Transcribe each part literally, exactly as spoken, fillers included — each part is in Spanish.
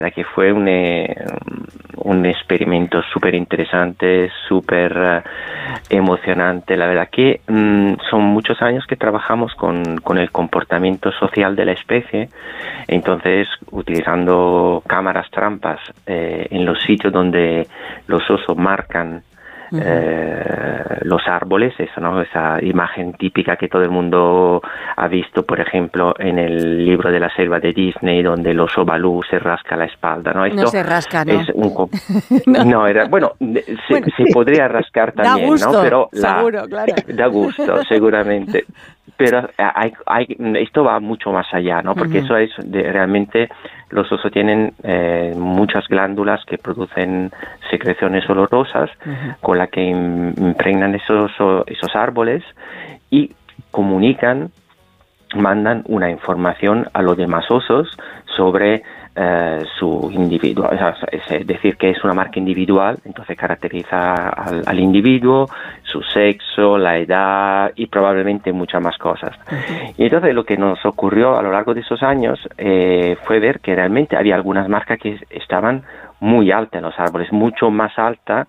que fue un, eh, un experimento súper interesante, súper uh, emocionante. La verdad que um, son muchos años que trabajamos con, con el comportamiento social de la especie, entonces utilizando cámaras trampas eh, en los sitios donde los osos marcan Uh-huh. Eh, los árboles, eso, ¿no? Esa imagen típica que todo el mundo ha visto, por ejemplo, en el libro de la selva de Disney, donde el oso Balú se rasca la espalda, ¿no? Esto no se rasca, ¿no? Es un, no. no, era, bueno, se, bueno, se podría rascar también, da gusto, ¿no? Pero la, seguro, claro. Da gusto, seguramente. Pero hay, hay, esto va mucho más allá, ¿no? Porque uh-huh. eso es de, realmente los osos tienen eh, muchas glándulas que producen secreciones olorosas uh-huh. con la que impregnan esos, esos árboles y comunican, mandan una información a los demás osos sobre eh, su individuo, es decir, que es una marca individual, entonces caracteriza al, al individuo, su sexo, la edad y probablemente muchas más cosas. Uh-huh. Y entonces lo que nos ocurrió a lo largo de esos años eh, fue ver que realmente había algunas marcas que estaban muy altas en los árboles, mucho más alta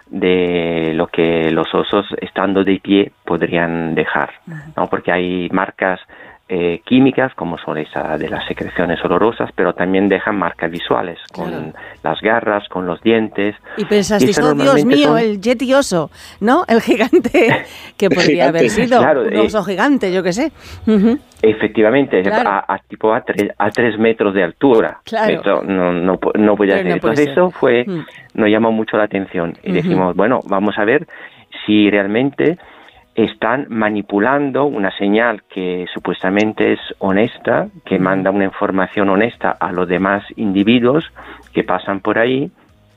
de lo que los osos estando de pie podrían dejar, ¿no? Porque hay marcas Eh, químicas, como son esa de las secreciones olorosas, pero también dejan marcas visuales, con claro. las garras, con los dientes. Y pensasteis, oh Dios mío, son... el yeti oso, ¿no? El gigante que podría haber sido, claro, un oso eh, gigante, yo qué sé. Uh-huh. Efectivamente, claro. a, a tipo a tres, a tres metros de altura. Claro. Esto no, no, no puede ser. No Entonces puede eso fue, uh-huh. nos llamó mucho la atención y uh-huh. decimos, bueno, vamos a ver si realmente están manipulando una señal que supuestamente es honesta, que manda una información honesta a los demás individuos que pasan por ahí,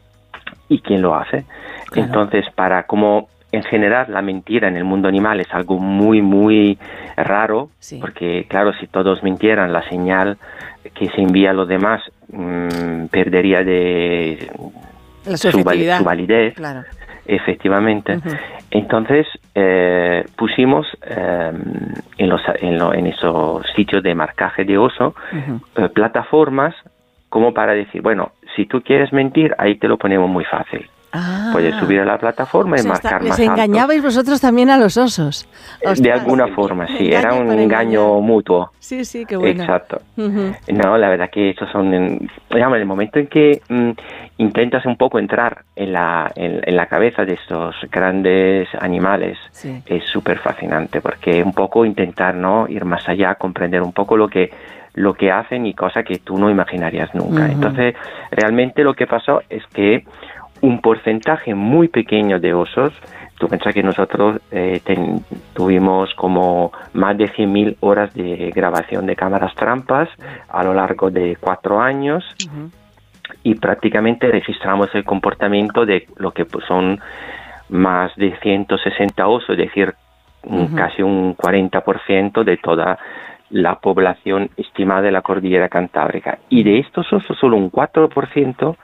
y quién lo hace. Claro. Entonces, para como en general la mentira en el mundo animal es algo muy, muy raro, sí. porque claro, si todos mintieran, la señal que se envía a los demás mmm, perdería de la su, su validez. Claro. Efectivamente. Uh-huh. Entonces eh, pusimos eh, en, los, en, lo, en esos sitios de marcaje de oso uh-huh. eh, plataformas como para decir, bueno, si tú quieres mentir, ahí te lo ponemos muy fácil. Ah. Puedes subir a la plataforma y o sea, marcar está, más les engañabais alto. Vosotros también a los osos. Ostras. De alguna forma, sí. Era un engaño mutuo. Sí, sí, qué bueno. Exacto. Uh-huh. No, la verdad que esos son... En, digamos, en el momento en que mm, intentas un poco entrar en la, en, en la cabeza de estos grandes animales, sí. es súper fascinante, porque un poco intentar, ¿no?, ir más allá, comprender un poco lo que lo que hacen y cosas que tú no imaginarías nunca. Uh-huh. Entonces, realmente lo que pasó es que un porcentaje muy pequeño de osos, tú piensas que nosotros eh, ten, tuvimos como más de cien mil horas de grabación de cámaras trampas a lo largo de cuatro años uh-huh. y prácticamente registramos el comportamiento de lo que pues, son más de ciento sesenta osos, es decir, uh-huh. casi un cuarenta por ciento de toda la población estimada de la cordillera cantábrica. Y de estos osos, solo un cuatro por ciento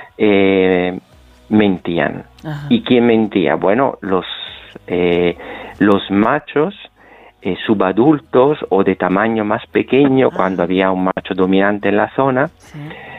eh, mentían. Ajá. ¿Y quién mentía? Bueno, los eh, los machos eh, subadultos o de tamaño más pequeño, ah. cuando había un macho dominante en la zona, sí.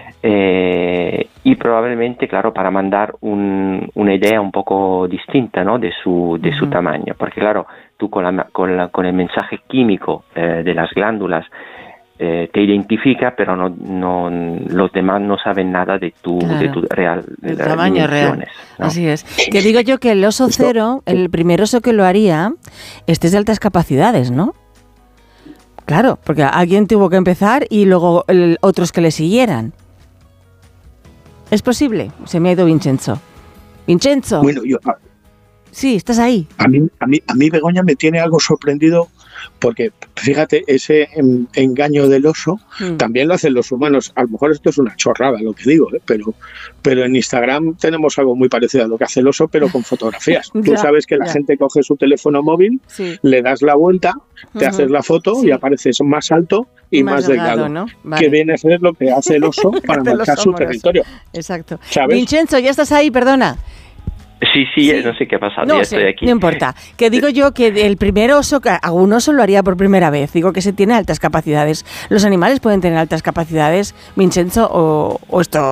eh, y probablemente, claro, para mandar un, una idea un poco distinta, ¿no?, de su de uh-huh. su tamaño, porque claro, tú con la con, la, con el mensaje químico eh, de las glándulas Eh, te identifica, pero no, no los demás no saben nada de tu, claro. de tu real el tamaño real. ¿No? Así es. Que digo yo que el oso cero, el primer oso que lo haría, este es de altas capacidades, ¿no? Claro, porque alguien tuvo que empezar y luego el, otros que le siguieran. ¿Es posible? Se me ha ido Vincenzo. Vincenzo. Bueno, yo... Sí, estás ahí. A mí, a mí, a mí Begoña, me tiene algo sorprendido porque, fíjate, ese en, engaño del oso mm. también lo hacen los humanos. A lo mejor esto es una chorrada lo que digo, ¿eh? pero, pero en Instagram tenemos algo muy parecido a lo que hace el oso, pero con fotografías. ya, Tú sabes que la ya. gente coge su teléfono móvil, sí. le das la vuelta, te uh-huh. haces la foto sí. y apareces más alto y más, más delgado, ¿no? Vale. Que viene a ser lo que hace el oso para marcar su territorio. Exacto. ¿Sabes? Vincenzo, ya estás ahí, perdona. Sí, sí, sí, no sé qué ha pasado, no ya sé, estoy aquí. No importa. Que digo yo que el primer oso, algún oso lo haría por primera vez. Digo que se tiene altas capacidades. ¿Los animales pueden tener altas capacidades, Vincenzo, o, o esto